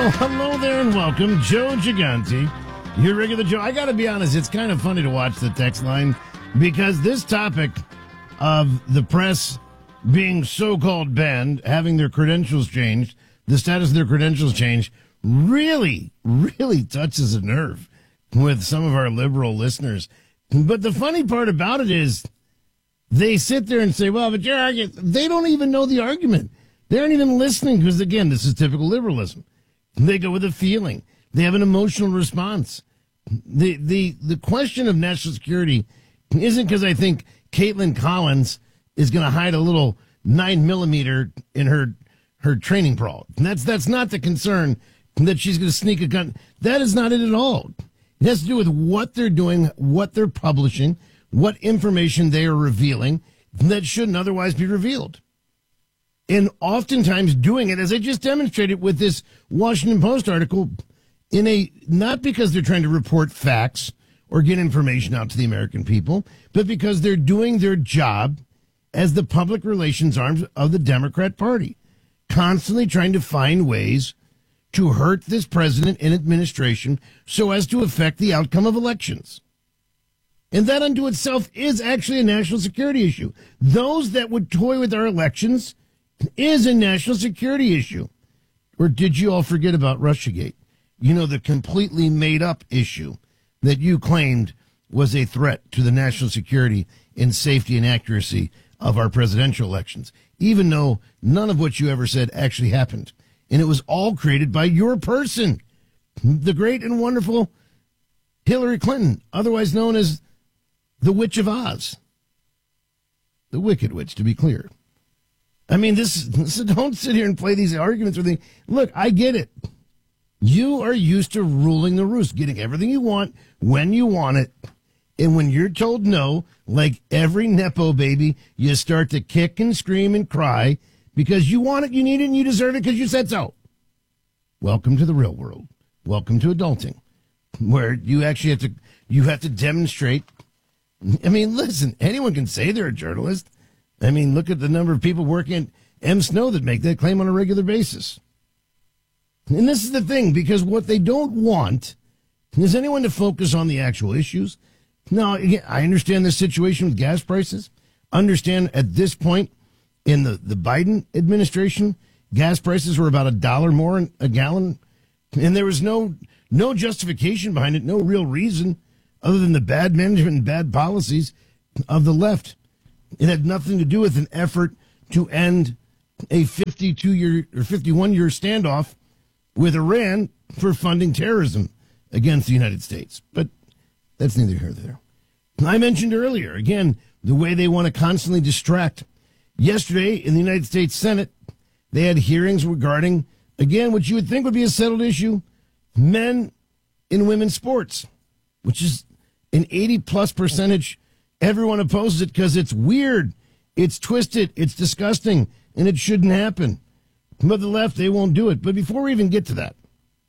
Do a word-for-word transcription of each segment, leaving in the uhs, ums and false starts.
Well, hello there and welcome. Joe Gigante, your regular Joe. I got to be honest, it's kind of funny to watch the text line because this topic of the press being so-called banned, having their credentials changed, the status of their credentials changed, really, really touches a nerve with some of our liberal listeners. But the funny part about it is they sit there and say, well, but your argument, they don't even know the argument. They aren't even listening because, again, this is typical liberalism. They go with a feeling. They have an emotional response. The the the question of national security isn't because I think Caitlin Collins is going to hide a little nine millimeter in her her training bra. That's that's not the concern that she's going to sneak a gun. That is not it at all. It has to do with what they're doing, what they're publishing, what information they are revealing that shouldn't otherwise be revealed. And oftentimes doing it, as I just demonstrated with this Washington Post article, in a not because they're trying to report facts or get information out to the American people, but because they're doing their job as the public relations arms of the Democrat Party, constantly trying to find ways to hurt this president and administration so as to affect the outcome of elections. And that unto itself is actually a national security issue. Those that would toy with our elections is a national security issue. Or did you all forget about Russiagate? You know, the completely made up issue that you claimed was a threat to the national security and safety and accuracy of our presidential elections, even though none of what you ever said actually happened. And it was all created by your person, the great and wonderful Hillary Clinton, otherwise known as the Witch of Oz. The Wicked Witch, to be clear. I mean, this, this don't sit here and play these arguments with me. Look, I get it. You are used to ruling the roost, getting everything you want when you want it. And when you're told no, like every Nepo baby, you start to kick and scream and cry because you want it, you need it, and you deserve it because you said so. Welcome to the real world. Welcome to adulting, where you actually have to, you have to demonstrate. I mean, listen, anyone can say they're a journalist. I mean, look at the number of people working at M. Snow that make that claim on a regular basis. And this is the thing, because what they don't want is anyone to focus on the actual issues. Now, again, I understand the situation with gas prices. Understand at this point in the, the Biden administration, gas prices were about a dollar more a gallon. And there was no no justification behind it, no real reason other than the bad management and bad policies of the left. It had nothing to do with an effort to end a fifty-two year or fifty-one year standoff with Iran for funding terrorism against the United States. But that's neither here nor there. I mentioned earlier, again, the way they want to constantly distract. Yesterday in the United States Senate, they had hearings regarding, again, what you would think would be a settled issue, men in women's sports, which is an eighty plus percentage. Everyone opposes it because it's weird, it's twisted, it's disgusting, and it shouldn't happen. But the left, they won't do it. But before we even get to that,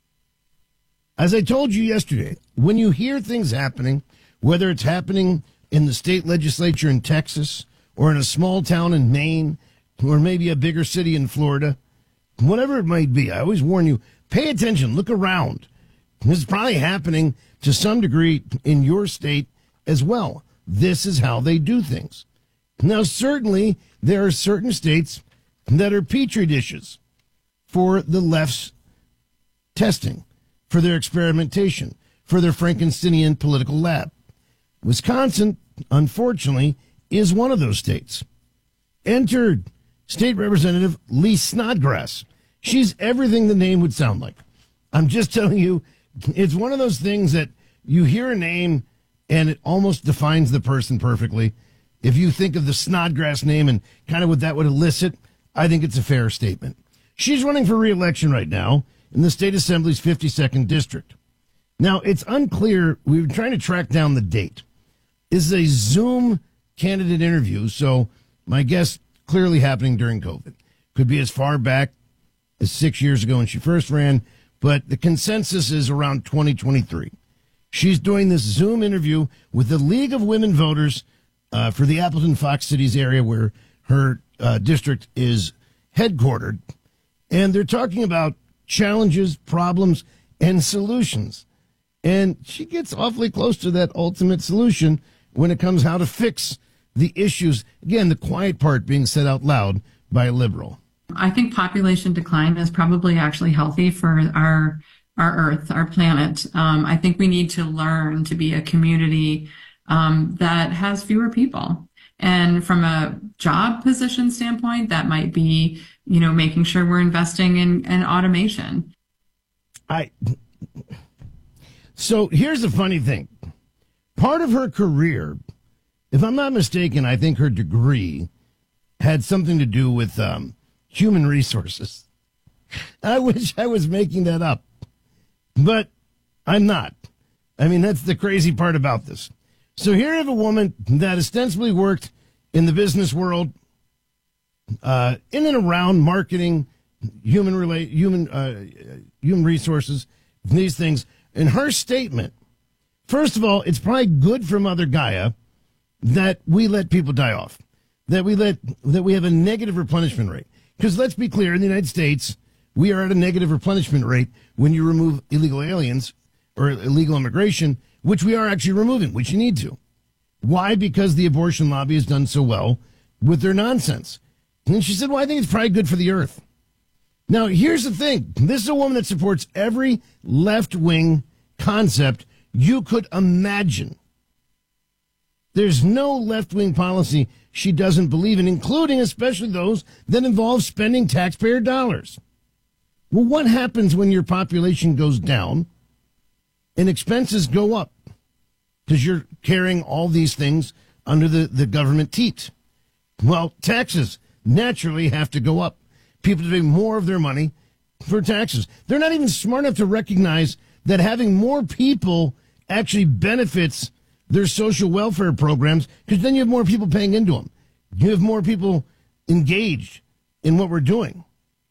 as I told you yesterday, when you hear things happening, whether it's happening in the state legislature in Texas or in a small town in Maine or maybe a bigger city in Florida, whatever it might be, I always warn you, pay attention, look around. This is probably happening to some degree in your state as well. This is how they do things. Now, certainly, there are certain states that are petri dishes for the left's testing, for their experimentation, for their Frankensteinian political lab. Wisconsin, unfortunately, is one of those states. Entered State Representative Lee Snodgrass. She's everything the name would sound like. I'm just telling you, it's one of those things that you hear a name and it almost defines the person perfectly. If you think of the Snodgrass name and kind of what that would elicit, I think it's a fair statement. She's running for re-election right now in the State Assembly's fifty-second District. Now, it's unclear. We were trying to track down the date. This is a Zoom candidate interview, so my guess clearly happening during COVID. Could be as far back as six years ago when she first ran, but the consensus is around twenty twenty-three. She's doing this Zoom interview with the League of Women Voters uh, for the Appleton Fox Cities area where her uh, district is headquartered. And they're talking about challenges, problems, and solutions. And she gets awfully close to that ultimate solution when it comes how to fix the issues. Again, the quiet part being said out loud by a liberal. I think population decline is probably actually healthy for our our Earth, our planet. Um, I think we need to learn to be a community um, that has fewer people. And from a job position standpoint, that might be, you know, making sure we're investing in, in automation. I. So here's the funny thing. Part of her career, if I'm not mistaken, I think her degree had something to do with um, human resources. I wish I was making that up, but I'm not. I mean, that's the crazy part about this. So here you have a woman that ostensibly worked in the business world, uh, in and around marketing, human relate, human, uh, human resources, these things. In her statement, first of all, it's probably good for Mother Gaia that we let people die off, that we let that we have a negative replenishment rate. Because let's be clear, in the United States, we are at a negative replenishment rate when you remove illegal aliens or illegal immigration, which we are actually removing, which you need to. Why? Because the abortion lobby has done so well with their nonsense. And she said, well, I think it's probably good for the earth. Now, here's the thing. This is a woman that supports every left-wing concept you could imagine. There's no left-wing policy she doesn't believe in, including especially those that involve spending taxpayer dollars. Well, what happens when your population goes down and expenses go up? Because you're carrying all these things under the, the government teat. Well, taxes naturally have to go up. People to pay more of their money for taxes. They're not even smart enough to recognize that having more people actually benefits their social welfare programs, because then you have more people paying into them. You have more people engaged in what we're doing.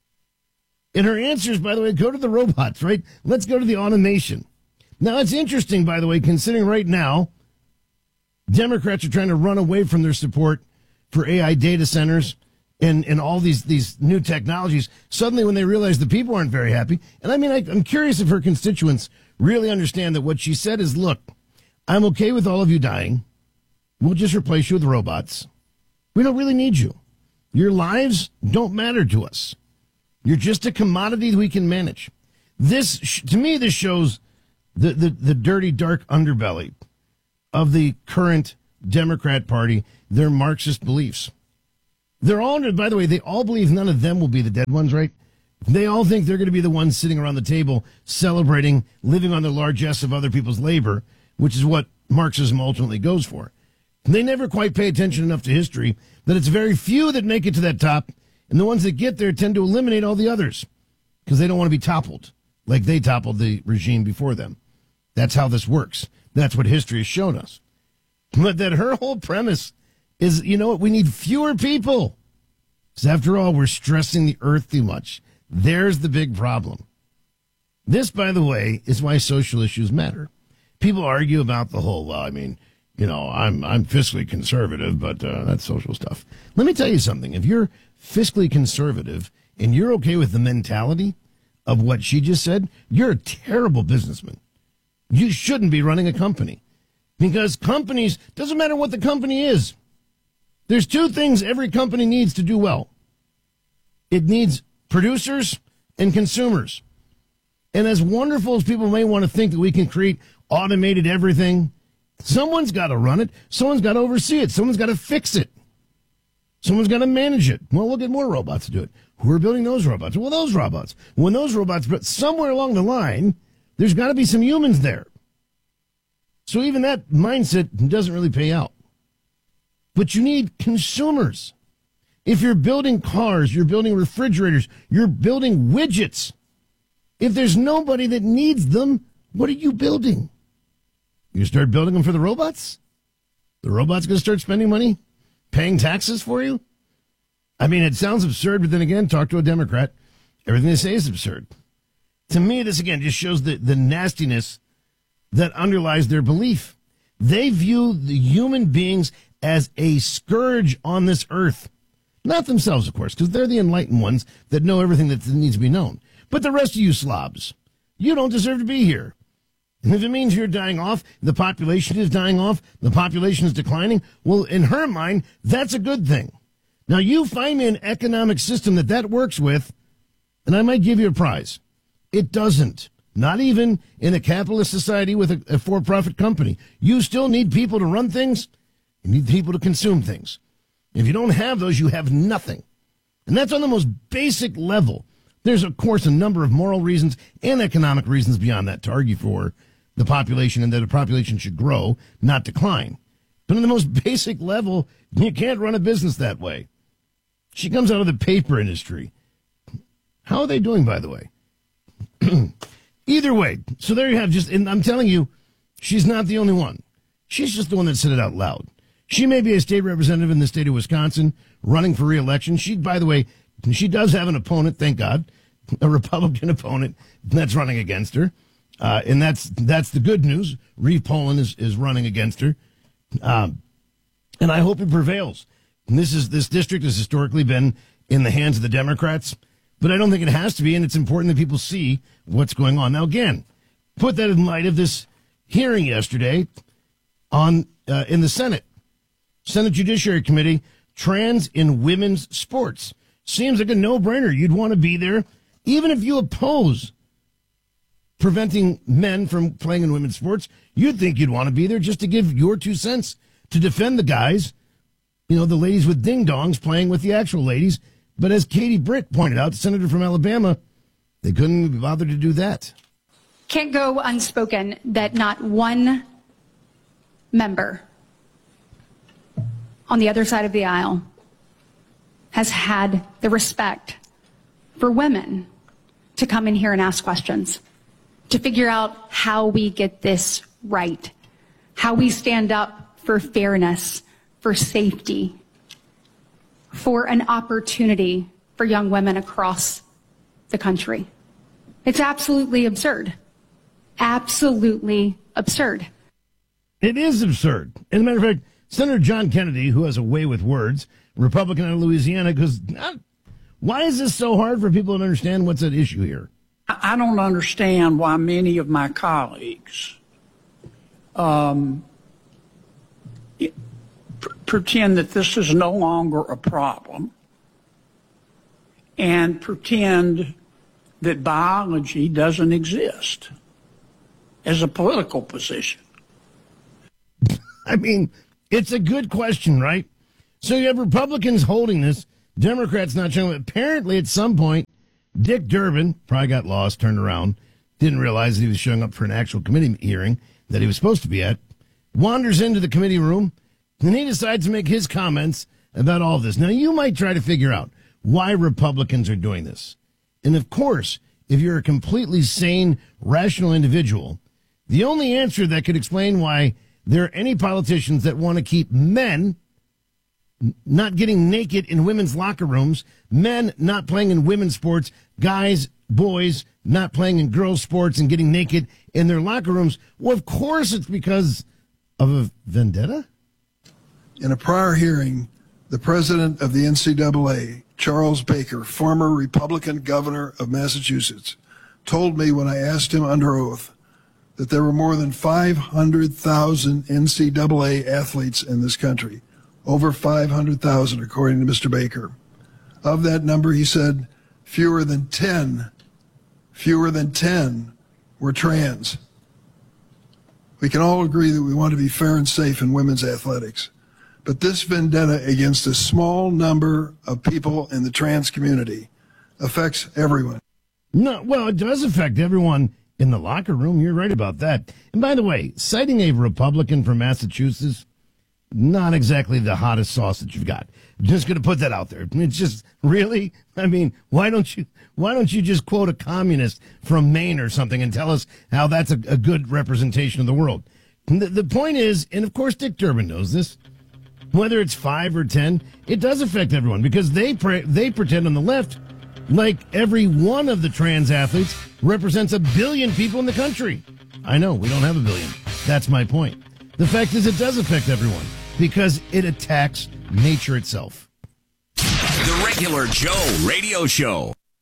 And her answers, by the way, go to the robots, right? Let's go to the automation. Now, it's interesting, by the way, considering right now, Democrats are trying to run away from their support for A I data centers and, and all these, these new technologies, suddenly when they realize the people aren't very happy. And I mean, I, I'm curious if her constituents really understand that what she said is, look, I'm okay with all of you dying. We'll just replace you with robots. We don't really need you. Your lives don't matter to us. You're just a commodity that we can manage. This, to me, this shows the, the, the dirty, dark underbelly of the current Democrat Party, their Marxist beliefs. They're all, by the way, they all believe none of them will be the dead ones, right? They all think they're going to be the ones sitting around the table celebrating, living on the largesse of other people's labor, which is what Marxism ultimately goes for. They never quite pay attention enough to history that it's very few that make it to that top, and the ones that get there tend to eliminate all the others because they don't want to be toppled like they toppled the regime before them. That's how this works. That's what history has shown us. But that her whole premise is, you know what, we need fewer people. Because after all, we're stressing the earth too much. There's the big problem. This, by the way, is why social issues matter. People argue about the whole, well, I mean, you know, I'm I'm fiscally conservative, but uh, that's social stuff. Let me tell you something. If you're fiscally conservative and you're okay with the mentality of what she just said, you're a terrible businessman. You shouldn't be running a company. Because companies, doesn't matter what the company is, there's two things every company needs to do well. It needs producers and consumers. And as wonderful as people may want to think that we can create automated everything, someone's got to run it. Someone's got to oversee it. Someone's got to fix it. Someone's got to manage it. Well, we'll get more robots to do it. Who are building those robots? Well, those robots. When those robots, but somewhere along the line, there's got to be some humans there. So even that mindset doesn't really pay out. But you need consumers. If you're building cars, you're building refrigerators, you're building widgets. If there's nobody that needs them, what are you building? You start building them for the robots? The robots going to start spending money, paying taxes for you? I mean, it sounds absurd, but then again, talk to a Democrat. Everything they say is absurd. To me, this again just shows the, the nastiness that underlies their belief. They view the human beings as a scourge on this earth. Not themselves, of course, because they're the enlightened ones that know everything that needs to be known. But the rest of you slobs, you don't deserve to be here. And if it means you're dying off, the population is dying off, the population is declining, well, in her mind, that's a good thing. Now, you find me an economic system that that works with, and I might give you a prize. It doesn't. Not even in a capitalist society with a, a for-profit company. You still need people to run things. You need people to consume things. If you don't have those, you have nothing. And that's on the most basic level. There's, of course, a number of moral reasons and economic reasons beyond that to argue for the population and that the population should grow, not decline. But on the most basic level, you can't run a business that way. She comes out of the paper industry. How are they doing, by the way? Either way, so there you have just, and I'm telling you, she's not the only one. She's just the one that said it out loud. She may be a state representative in the state of Wisconsin running for re-election. She, by the way, she does have an opponent, thank God, a Republican opponent that's running against her. Uh, and that's that's the good news. Reeve Poland is, is running against her. Um, and I hope it prevails. And this is this district has historically been in the hands of the Democrats. But I don't think it has to be, and it's important that people see what's going on. Now, again, put that in light of this hearing yesterday on uh, in the Senate. Senate Judiciary Committee, trans in women's sports. Seems like a no-brainer. You'd want to be there, even if you oppose preventing men from playing in women's sports. You'd think you'd want to be there just to give your two cents to defend the guys, you know, the ladies with ding-dongs playing with the actual ladies. But as Katie Britt pointed out, the senator from Alabama, they couldn't be bothered to do that. Can't go unspoken that not one member on the other side of the aisle has had the respect for women to come in here and ask questions, to figure out how we get this right, how we stand up for fairness, for safety, for an opportunity for young women across the country. It's absolutely absurd. Absolutely absurd. It is absurd. As a matter of fact, Senator John Kennedy, who has a way with words, Republican out of Louisiana, goes, why is this so hard for people to understand what's at issue here? I don't understand why many of my colleagues um, pretend that this is no longer a problem and pretend that biology doesn't exist as a political position. I mean, it's a good question, right? So you have Republicans holding this, Democrats not showing it. Apparently, at some point, Dick Durbin probably got lost, turned around, didn't realize that he was showing up for an actual committee hearing that he was supposed to be at, wanders into the committee room, and he decides to make his comments about all of this. Now, you might try to figure out why Republicans are doing this. And, of course, if you're a completely sane, rational individual, the only answer that could explain why there are any politicians that want to keep men not getting naked in women's locker rooms, men not playing in women's sports, guys, boys not playing in girls' sports and getting naked in their locker rooms, well, of course it's because of a vendetta. In a prior hearing, the president of the N C double A, Charles Baker, former Republican governor of Massachusetts, told me when I asked him under oath that there were more than five hundred thousand N C double A athletes in this country, over five hundred thousand according to Mister Baker. Of that number, he said, fewer than ten, fewer than ten were trans. We can all agree that we want to be fair and safe in women's athletics. But this vendetta against a small number of people in the trans community affects everyone. No, well, it does affect everyone in the locker room. You're right about that. And by the way, citing a Republican from Massachusetts, not exactly the hottest sauce that you've got. I'm just going to put that out there. It's just really, I mean, why don't you, why don't you just quote a communist from Maine or something and tell us how that's a, a good representation of the world? The, the point is, and of course Dick Durbin knows this, whether it's five or ten, it does affect everyone because they pre- they pretend on the left like every one of the trans athletes represents a billion people in the country. I know, we don't have a billion. That's my point. The fact is it does affect everyone because it attacks nature itself. The Regular Joe Radio Show.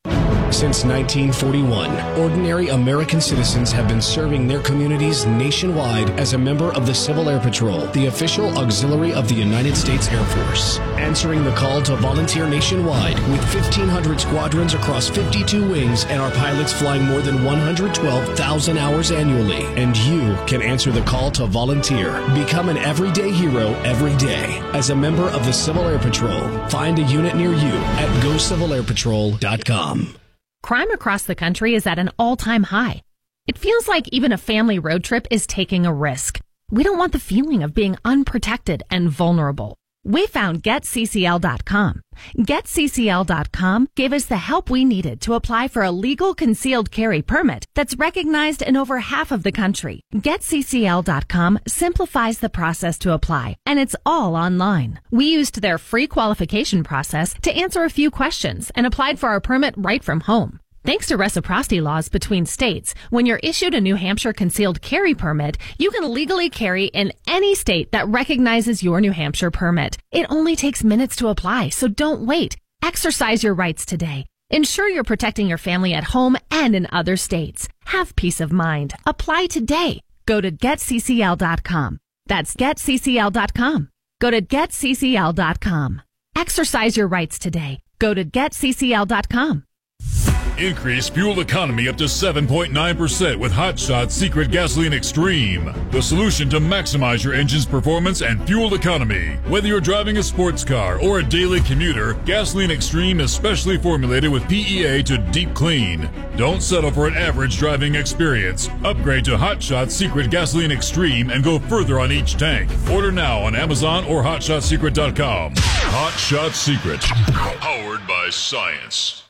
Since nineteen forty-one, ordinary American citizens have been serving their communities nationwide as a member of the Civil Air Patrol, the official auxiliary of the United States Air Force. Answering the call to volunteer nationwide with fifteen hundred squadrons across fifty-two wings and our pilots flying more than one hundred twelve thousand hours annually. And you can answer the call to volunteer. Become an everyday hero every day as a member of the Civil Air Patrol. Find a unit near you at go civil air patrol dot com. Crime across the country is at an all-time high. It feels like even a family road trip is taking a risk. We don't want the feeling of being unprotected and vulnerable. We found get c c l dot com. get c c l dot com gave us the help we needed to apply for a legal concealed carry permit that's recognized in over half of the country. get c c l dot com simplifies the process to apply, and it's all online. We used their free qualification process to answer a few questions and applied for our permit right from home. Thanks to reciprocity laws between states, when you're issued a New Hampshire concealed carry permit, you can legally carry in any state that recognizes your New Hampshire permit. It only takes minutes to apply, so don't wait. Exercise your rights today. Ensure you're protecting your family at home and in other states. Have peace of mind. Apply today. Go to get c c l dot com. That's get c c l dot com. Go to get c c l dot com. Exercise your rights today. Go to get c c l dot com. Increase fuel economy up to seven point nine percent with Hot Shot Secret Gasoline Extreme. The solution to maximize your engine's performance and fuel economy. Whether you're driving a sports car or a daily commuter, Gasoline Extreme is specially formulated with P E A to deep clean. Don't settle for an average driving experience. Upgrade to Hot Shot Secret Gasoline Extreme and go further on each tank. Order now on Amazon or hot shot secret dot com. Hot Shot Secret. Powered by science.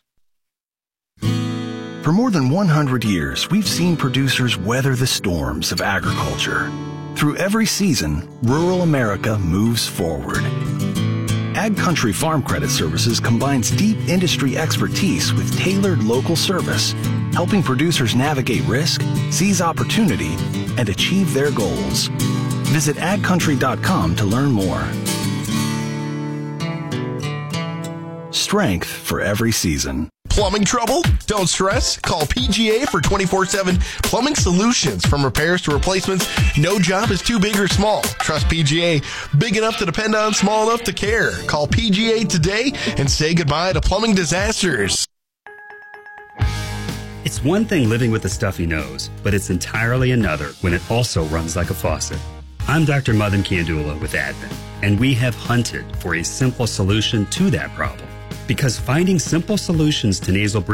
For more than one hundred years, we've seen producers weather the storms of agriculture. Through every season, rural America moves forward. Ag Country Farm Credit Services combines deep industry expertise with tailored local service, helping producers navigate risk, seize opportunity, and achieve their goals. Visit ag country dot com to learn more. Strength for every season. Plumbing trouble? Don't stress. Call P G A for twenty-four seven plumbing solutions. From repairs to replacements, no job is too big or small. Trust P G A. Big enough to depend on, small enough to care. Call P G A today and say goodbye to plumbing disasters. It's one thing living with a stuffy nose, but it's entirely another when it also runs like a faucet. I'm Doctor Madan Kandula with Advent, and we have hunted for a simple solution to that problem. Because finding simple solutions to nasal breathing